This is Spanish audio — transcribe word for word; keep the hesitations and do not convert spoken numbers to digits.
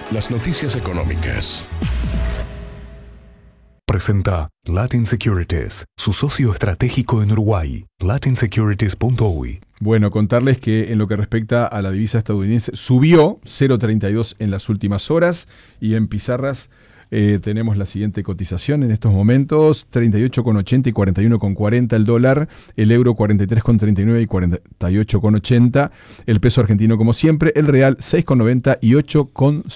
las noticias económicas. Presenta Latin Securities, su socio estratégico en Uruguay, latin securities punto u y. Bueno, contarles que en lo que respecta a la divisa estadounidense subió cero coma treinta y dos en las últimas horas y en pizarras eh, tenemos la siguiente cotización en estos momentos: treinta y ocho coma ochenta y cuarenta y uno coma cuarenta el dólar, el euro cuarenta y tres coma treinta y nueve y cuarenta y ocho coma ochenta, el peso argentino como siempre, el real seis coma noventa y ocho coma